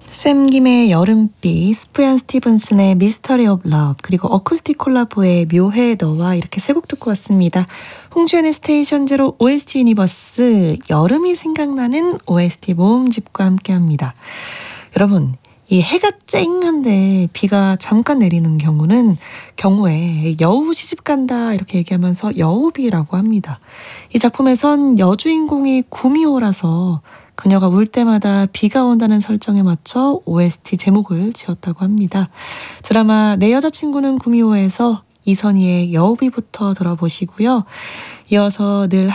샘 김의 여름비, 스프얀 스티븐슨의 미스터리 오브 러브, 그리고 어쿠스틱 콜라보의 묘해 너와, 이렇게 세 곡 듣고 왔습니다. 홍주연의 스테이션 제로 OST 유니버스, 여름이 생각나는 OST 모음집과 함께합니다. 여러분, 이 해가 쨍한데 비가 잠깐 내리는 경우에 여우 시집간다 이렇게 얘기하면서 여우비라고 합니다. 이 작품에선 여주인공이 구미호라서 그녀가 울 때마다 비가 온다는 설정에 맞춰 OST 제목을 지었다고 합니다. 드라마 내 여자친구는 구미호에서 이선희의 여우비부터 들어보시고요. 이어서 늘